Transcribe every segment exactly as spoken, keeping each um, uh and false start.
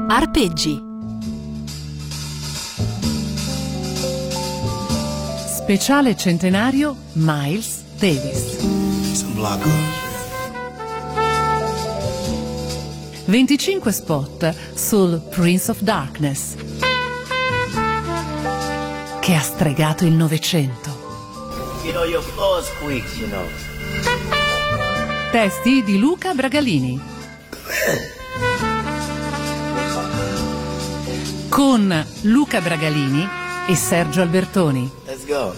Arpeggi. Speciale centenario Miles Davis. venticinque spot sul Prince of Darkness, che ha stregato il Novecento. You know your floor squeaks, you know. Testi di Luca Bragalini. Con Luca Bragalini e Sergio Albertoni. Let's go.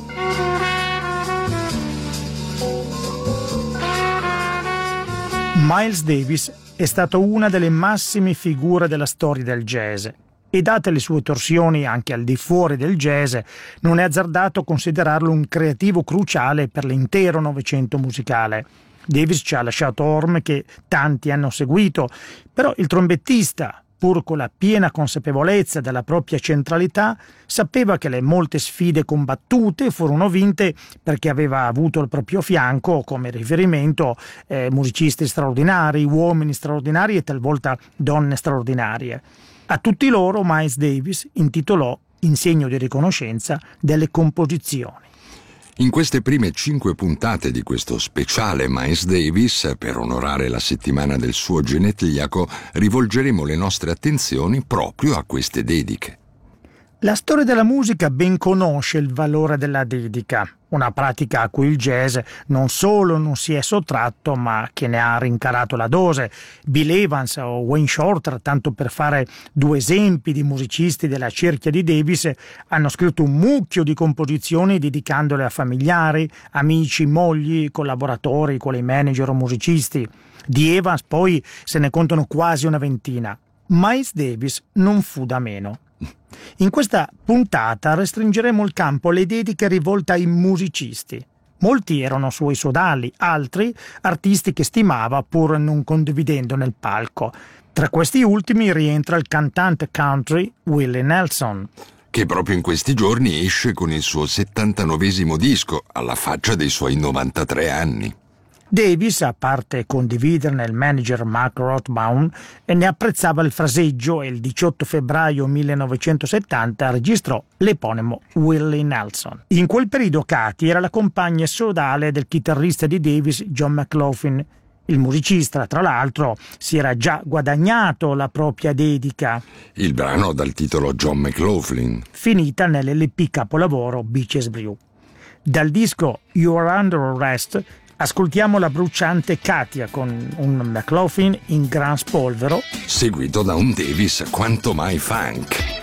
Miles Davis è stato una delle massime figure della storia del jazz e, date le sue torsioni anche al di fuori del jazz, non è azzardato considerarlo un creativo cruciale per l'intero Novecento musicale. Davis ci ha lasciato orme che tanti hanno seguito, però il trombettista, pur con la piena consapevolezza della propria centralità, sapeva che le molte sfide combattute furono vinte perché aveva avuto al proprio fianco come riferimento eh, musicisti straordinari, uomini straordinari e talvolta donne straordinarie. A tutti loro Miles Davis intitolò, in segno di riconoscenza, delle composizioni. In queste prime cinque puntate di questo speciale Miles Davis, per onorare la settimana del suo genetriaco, rivolgeremo le nostre attenzioni proprio a queste dediche. La storia della musica ben conosce il valore della dedica, una pratica a cui il jazz non solo non si è sottratto, ma che ne ha rincarato la dose. Bill Evans o Wayne Shorter, tanto per fare due esempi di musicisti della cerchia di Davis, hanno scritto un mucchio di composizioni dedicandole a familiari, amici, mogli, collaboratori, quali manager o musicisti. Di Evans poi se ne contano quasi una ventina. Miles Davis non fu da meno. In questa puntata restringeremo il campo alle dediche rivolte ai musicisti. Molti erano suoi sodali, altri artisti che stimava pur non condividendo nel palco. Tra questi ultimi rientra il cantante country Willie Nelson, che proprio in questi giorni esce con il suo settantanovesimo disco, alla faccia dei suoi novantatré anni. Davis, a parte condividerne il manager Mark Rothbaum, ne apprezzava il fraseggio e il diciotto febbraio millenovecentosettanta registrò l'eponimo Willie Nelson. In quel periodo Katie era la compagna sodale del chitarrista di Davis John McLaughlin. Il musicista, tra l'altro, si era già guadagnato la propria dedica. Il brano dal titolo John McLaughlin, finita nell'L P capolavoro Beaches Brew. Dal disco You Are Under Arrest ascoltiamo la bruciante Katia con un McLaughlin in gran spolvero, seguito da un Davis quanto mai funk.